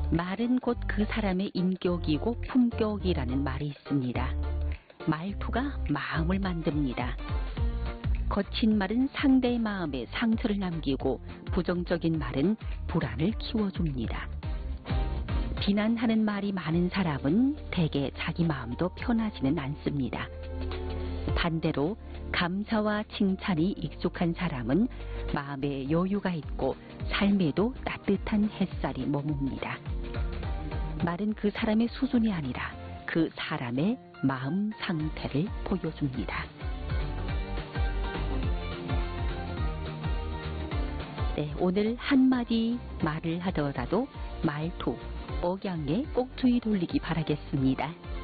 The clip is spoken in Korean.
말은 곧 그 사람의 인격이고 품격이라는 말이 있습니다. 말투가 마음을 만듭니다. 거친 말은 상대의 마음에 상처를 남기고 부정적인 말은 불안을 키워줍니다. 비난하는 말이 많은 사람은 대개 자기 마음도 편하지는 않습니다. 반대로 감사와 칭찬이 익숙한 사람은 마음에 여유가 있고 삶에도 따뜻한 햇살이 머뭅니다. 말은 그 사람의 수준이 아니라 그 사람의 마음 상태를 보여줍니다. 네, 오늘 한마디 말을 하더라도 말투, 억양에 꼭 주의 돌리기 바라겠습니다.